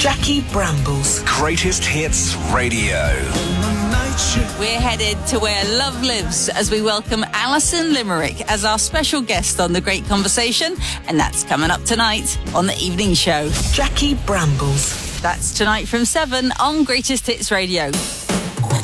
Jackie Brambles. Greatest Hits Radio. We're headed to where love lives as we welcome Alison Limerick as our special guest on The Great Conversation, and that's coming up tonight on The Evening Show. Jackie Brambles. That's tonight from 7 on Greatest Hits Radio.